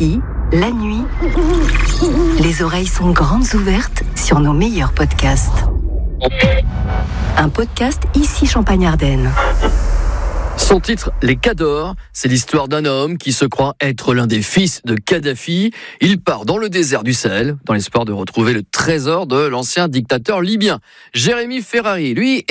Ici, la nuit, les oreilles sont grandes ouvertes sur nos meilleurs podcasts. Un podcast Ici Champagne-Ardenne. Son titre, Les Cadors, c'est l'histoire d'un homme qui se croit être l'un des fils de Kadhafi. Il part dans le désert du Sahel, dans l'espoir de retrouver le trésor de l'ancien dictateur libyen. Jérémy Ferrari, lui,